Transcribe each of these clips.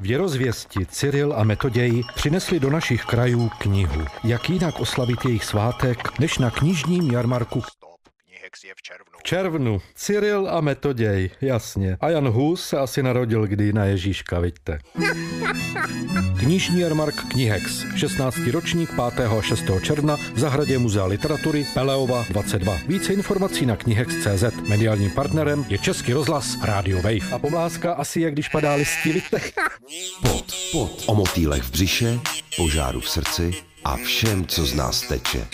Věrozvěsti Cyril a Metoděj přinesli do našich krajů knihu. Jak jinak oslavit jejich svátek, než na knižním jarmarku v červnu. Cyril a Metoděj, jasně. A Jan Hus se asi narodil kdy na Ježíška, vidíte. Knižní jarmark Knihex, 16. ročník 5. a 6. června v zahradě Muzea literatury Peleova 22. Více informací na knihex.cz. Mediálním partnerem je Český rozhlas Radio Wave. A pomlázka asi jak když padá listí, vidíte. Pot. O motýlech v břiše, požáru v srdci a všem, co z nás teče.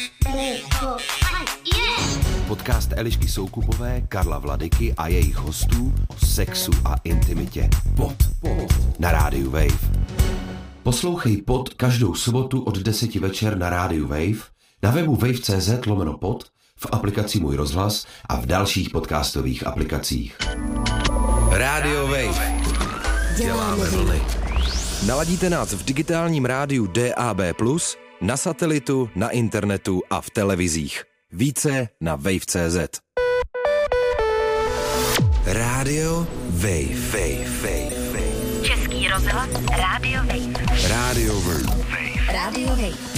Podcast Elišky Soukupové, Karla Vladyky a jejich hostů o sexu a intimitě. Pod. Na rádiu Wave. Poslouchej Pod každou sobotu od 10 večer na rádiu Wave, na webu wave.cz/pod, v aplikaci Můj rozhlas a v dalších podcastových aplikacích. Rádio Wave. Děláme vlny. Naladíte nás v digitálním rádiu DAB+, na satelitu, na internetu a v televizích. Více na wave.cz. Rádio Wave. Český rozhlas Radio Wave. Rádio Wave. Radio Wave.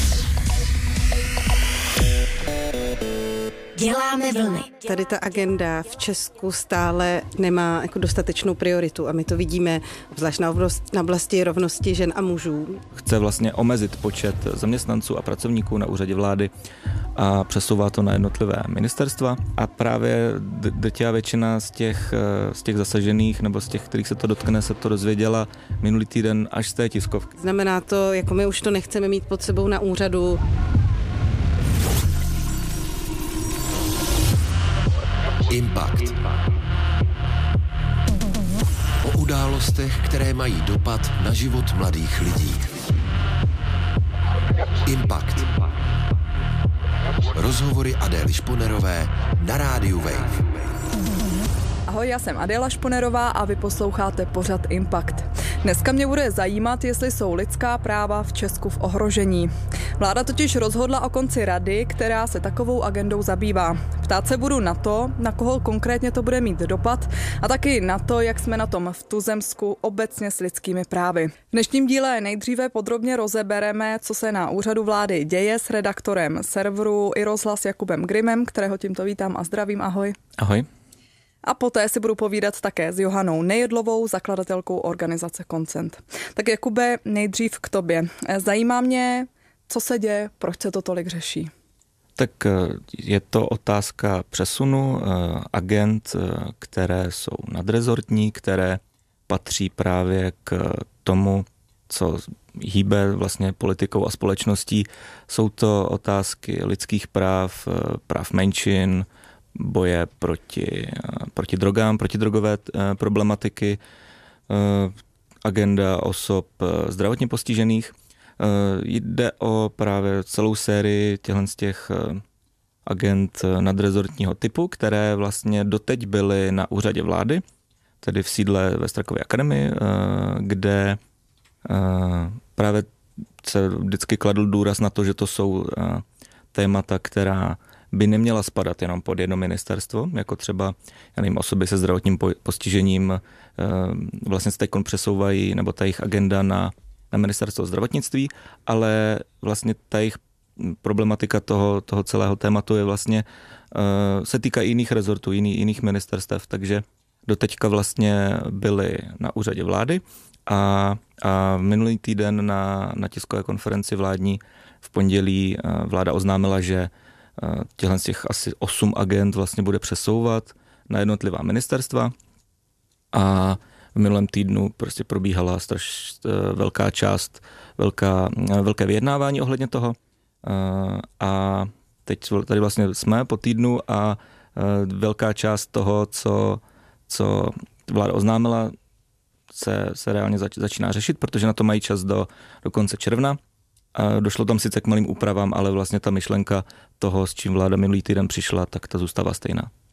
Děláme vlny. Tady ta agenda v Česku stále nemá jako dostatečnou prioritu a my to vidíme zvlášť na oblasti rovnosti žen a mužů. Chce vlastně omezit počet zaměstnanců a pracovníků na úřadě vlády a přesouvá to na jednotlivé ministerstva a právě drtivá většina z těch zasažených nebo z těch, kterých se to dotkne, se to dozvěděla minulý týden až z té tiskovky. Znamená to, jako my už to nechceme mít pod sebou na úřadu. Impact. O událostech, které mají dopad na život mladých lidí. Impact. Rozhovory Adély Šponerové na rádiu Wave. Ahoj, já jsem Adéla Šponerová a vy posloucháte pořad Impact. Dneska mě bude zajímat, jestli jsou lidská práva v Česku v ohrožení. Vláda totiž rozhodla o konci rady, která se takovou agendou zabývá. Ptát se budu na to, na koho konkrétně to bude mít dopad a taky na to, jak jsme na tom v tuzemsku obecně s lidskými právy. V dnešním díle nejdříve podrobně rozebereme, co se na úřadu vlády děje s redaktorem serveru iRozhlas Jakubem Grimem, kterého tímto vítám a zdravím, ahoj. Ahoj. A poté si budu povídat také s Johanou Nejedlovou, zakladatelkou organizace Koncent. Tak Jakube, nejdřív k tobě. Zajímá mě, co se děje, proč se to tolik řeší? Tak je to otázka přesunu agent, které jsou nadrezortní, které patří právě k tomu, co hýbe vlastně politikou a společností. Jsou to otázky lidských práv, práv menšin, boje proti drogám, protidrogové problematiky, agenda osob zdravotně postižených. Jde o právě celou sérii těch agent nadrezortního typu, které vlastně doteď byly na úřadě vlády, tedy v sídle ve Strakově akademii, kde právě se vždycky kladl důraz na to, že to jsou témata, která by neměla spadat jenom pod jedno ministerstvo, jako třeba, já nevím, osoby se zdravotním postižením vlastně se teď přesouvají, nebo ta jejich agenda na ministerstvo zdravotnictví, ale vlastně ta jejich problematika toho celého tématu je vlastně, se týká jiných rezortů, jiných ministerstev, takže doteďka vlastně byli na úřadě vlády a minulý týden na tiskové konferenci vládní v pondělí vláda oznámila, že těch asi 8 agent vlastně bude přesouvat na jednotlivá ministerstva a v minulém týdnu prostě probíhala velké vyjednávání ohledně toho a teď tady vlastně jsme po týdnu a velká část toho, co vláda oznámila, se reálně začíná řešit, protože na to mají čas do konce června. A došlo tam sice k malým úpravám, ale vlastně ta myšlenka toho, s čím vláda minulý týden přišla, tak ta zůstává stejná.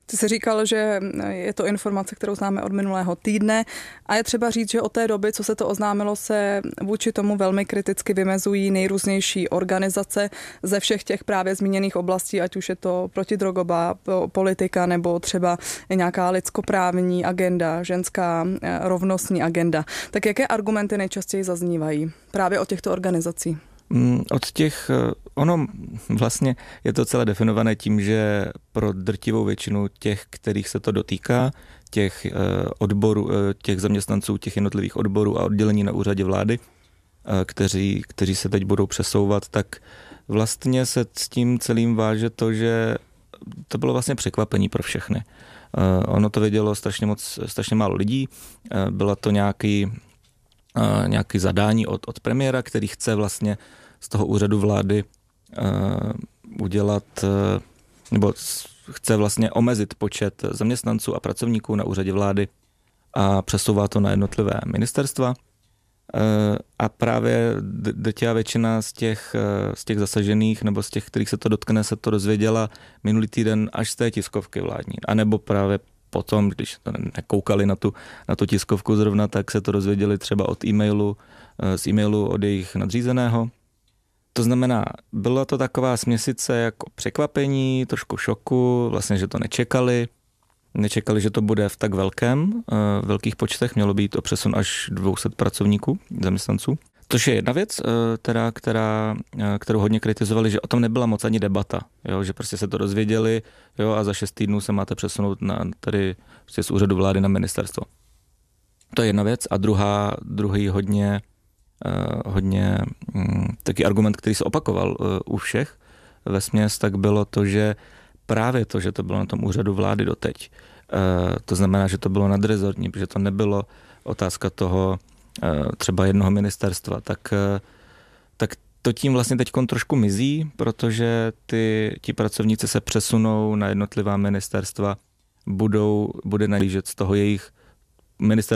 Ty jsi říkal, že je to informace, kterou známe od minulého týdne a je třeba říct, že od té doby, co se to oznámilo, se vůči tomu velmi kriticky vymezují nejrůznější organizace ze všech těch právě zmíněných oblastí, ať už je to protidrogová politika nebo třeba nějaká lidskoprávní agenda, ženská rovnostní agenda. Tak jaké argumenty nejčastěji zaznívají právě od těchto organizací? Od těch, ono vlastně je to celé definované tím, že pro drtivou většinu těch, kterých se to dotýká, těch odborů, těch zaměstnanců, těch jednotlivých odborů a oddělení na úřadě vlády, kteří se teď budou přesouvat, tak vlastně se s tím celým váže to, že to bylo vlastně překvapení pro všechny. Ono to vědělo strašně málo lidí, byla to nějaký zadání od premiéra, který chce vlastně z toho úřadu vlády udělat, nebo chce vlastně omezit počet zaměstnanců a pracovníků na úřadě vlády a přesouvá to na jednotlivé ministerstva. A právě drtivá většina z těch zasažených nebo z těch, kterých se to dotkne, se to dozvěděla minulý týden až z té tiskovky vládní. A nebo právě potom, když to nekoukali na tu tiskovku zrovna, tak se to dozvěděli třeba z e-mailu od jejich nadřízeného. To znamená, byla to taková směsice jako překvapení, trošku šoku, vlastně, že to nečekali, že to bude v tak velkých počtech, mělo být o přesun až 200 pracovníků, zaměstnanců. Což je jedna věc, kterou hodně kritizovali, že o tom nebyla moc ani debata, jo, že prostě se to dozvěděli, jo, a za 6 týdnů se máte přesunout tady prostě z úřadu vlády na ministerstvo. To je jedna věc a druhý hodně taky argument, který se opakoval u všech vesměs, tak bylo to, že právě to, že to bylo na tom úřadu vlády doteď, to znamená, že to bylo nadrezortní, protože to nebylo otázka toho třeba jednoho ministerstva, tak to tím vlastně teď trošku mizí, protože ti pracovníci se přesunou na jednotlivá ministerstva, bude nahlížet z toho jejich ministerstva